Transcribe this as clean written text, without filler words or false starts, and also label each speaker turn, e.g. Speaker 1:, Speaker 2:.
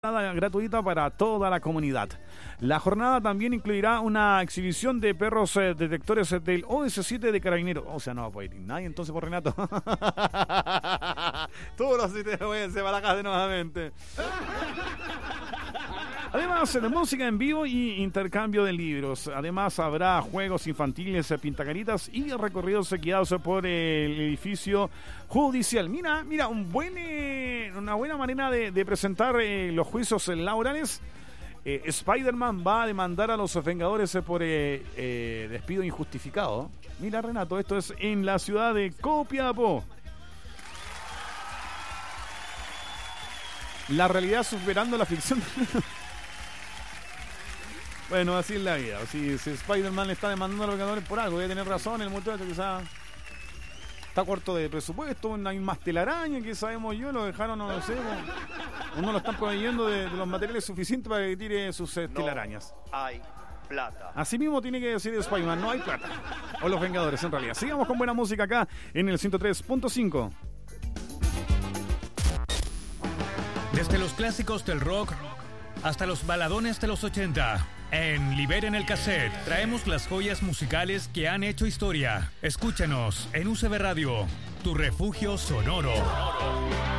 Speaker 1: Gratuita para toda la comunidad. La jornada también incluirá una exhibición de perros detectores del OS7 de Carabineros. O sea, no va a poder ir nadie entonces por Renato. Todos los sistemas se van a la casa nuevamente. Además de música en vivo y intercambio de libros. Además habrá juegos infantiles, pintacaritas y recorridos guiados por el edificio judicial. Mira, una buena manera de presentar los juicios laborales. Spider-Man va a demandar a los Vengadores por despido injustificado. Mira, Renato, esto es en la ciudad de Copiapó. La realidad superando la ficción. Bueno, así es la vida. Si Spider-Man le está demandando a los Vengadores por algo, debe tener razón. El muchacho quizás está corto de presupuesto. No hay más telaraña que sabemos yo. Lo dejaron, no lo sé. O no lo están proveyendo de los materiales suficientes para que tire sus telarañas.
Speaker 2: No hay plata.
Speaker 1: Así mismo tiene que decir Spider-Man, no hay plata. O los Vengadores, en realidad. Sigamos con buena música acá en el 103.5.
Speaker 3: Desde los clásicos del rock hasta los baladones de los 80. En Liberen el Cassette traemos las joyas musicales que han hecho historia. Escúchanos en UCB Radio, tu refugio sonoro.